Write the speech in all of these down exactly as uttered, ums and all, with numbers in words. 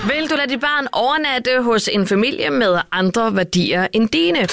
Vil du lade dit barn overnatte hos en familie med andre værdier end dine?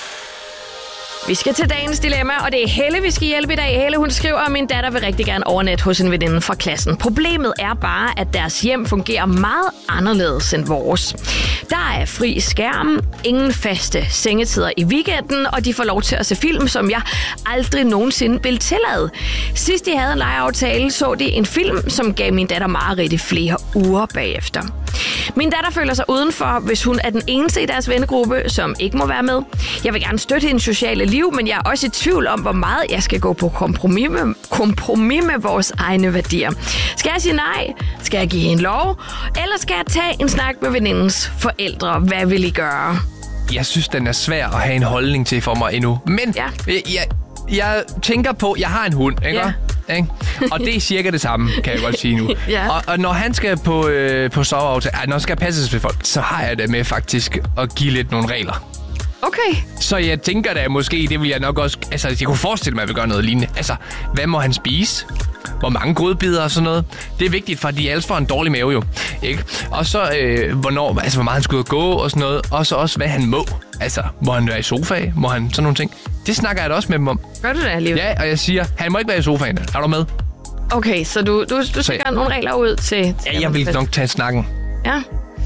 Vi skal til dagens dilemma, og det er Helle, vi skal hjælpe i dag. Helle, hun skriver, at min datter vil rigtig gerne overnatte hos en veninde fra klassen. Problemet er bare, at deres hjem fungerer meget anderledes end vores. Der er fri skærm, ingen faste sengetider i weekenden, og de får lov til at se film, som jeg aldrig nogensinde vil tillade. Sidst de havde en legeaftale, så de en film, som gav min datter mareridt i flere uger bagefter. Min datter føler sig udenfor, hvis hun er den eneste i deres vennegruppe, som ikke må være med. Jeg vil gerne støtte hendes sociale liv, men jeg er også i tvivl om, hvor meget jeg skal gå på kompromis med, kompromis med vores egne værdier. Skal jeg sige nej? Skal jeg give hende lov? Eller skal jeg tage en snak med venindens forældre? Hvad vil I gøre? Jeg synes, den er svær at have en holdning til for mig endnu. Men ja. jeg, jeg, jeg tænker på, jeg har en hund, ikke? Ja. Ikke? Og det er cirka det samme, kan jeg godt sige nu. Ja. og, og når han skal på, øh, på soveaftale, når han skal passes ved folk, så har jeg det med faktisk at give lidt nogle regler. Okay. Så jeg tænker da måske, det vil jeg nok også... Altså, jeg kunne forestille mig, at jeg vil gøre noget lignende. Altså, hvad må han spise? Hvor mange godbidder og sådan noget? Det er vigtigt, for de ellers får en dårlig mave jo. Ikke? Og så, øh, hvornår, altså, hvor meget han skal ud og gå og sådan noget. Og så også, hvad han må. Altså, må han være i sofaen? Må han sådan nogle ting? Det snakker jeg da også med dem om. Gør du det alligevel? Ja, og jeg siger, han må ikke være i sofaen. Er du med? Okay, så du, du, du stikker nogle regler ud til... til ja, jeg vil nok tage snakken. Ja.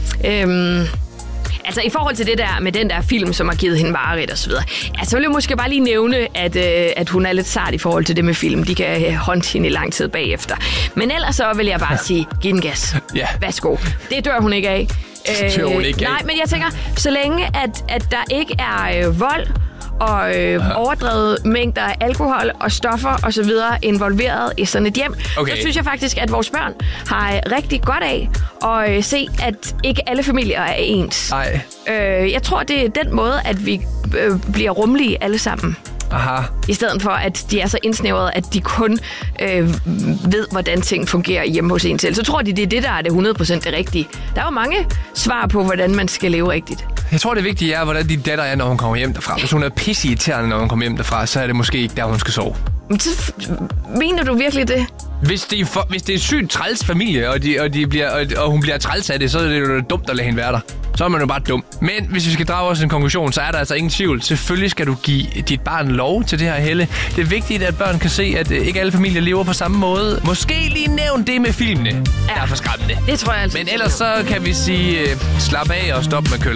Øhm... Altså i forhold til det der med den der film, som har givet hende mareridt og så videre. Ja, så vil jeg måske bare lige nævne, at, øh, at hun er lidt sart i forhold til det med film. De kan øh, håndte hende i lang tid bagefter. Men ellers så vil jeg bare sige, giv den gas. Ja. Værsgo. Det dør hun ikke af. Det dør hun ikke af. Nej, men jeg tænker, så længe at, at der ikke er øh, vold og øh, overdrevet mængder af alkohol og stoffer og så videre involveret i sådan et hjem, okay. så synes jeg faktisk, at vores børn har rigtig godt af at øh, se, at ikke alle familier er ens. Nej. Øh, jeg tror, det er den måde, at vi øh, bliver rummelige alle sammen. Aha. I stedet for, at de er så indsnævrede, at de kun øh, ved, hvordan ting fungerer hjemme hos en selv. Så tror de, det er det, der er det hundrede procent det rigtige. Der er jo mange svar på, hvordan man skal leve rigtigt. Jeg tror, det vigtige er, hvordan din datter er, når hun kommer hjem derfra. Hvis hun er pisseirriterende, når hun kommer hjem derfra, så er det måske ikke der, hun skal sove. Men så mener du virkelig det? Hvis det er, for, hvis det er sygt træls familie, og, de, og, de bliver, og, og hun bliver træls af det, så er det jo dumt at lade hende være der. Så er man jo bare dum. Men hvis vi skal drage os en konklusion, så er der altså ingen tvivl. Selvfølgelig skal du give dit barn lov til det her, Helle. Det er vigtigt, at børn kan se, at ikke alle familier lever på samme måde. Måske lige nævn det med filmene, ja. Der er for skræmmende. Det tror jeg altså. Men ellers så kan vi sige, slap af og stop med køller.